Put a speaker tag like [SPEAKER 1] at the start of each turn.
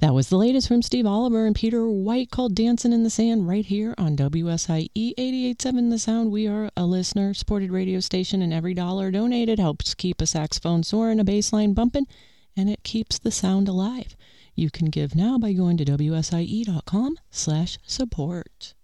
[SPEAKER 1] That was the latest from Steve Oliver and Peter White called Dancing in the Sand right here on WSIE 88.7 The Sound. We are a listener-supported radio station, and every dollar donated helps keep a saxophone soaring, a bass line bumping, and it keeps the sound alive. You can give now by going to WSIE.com/support.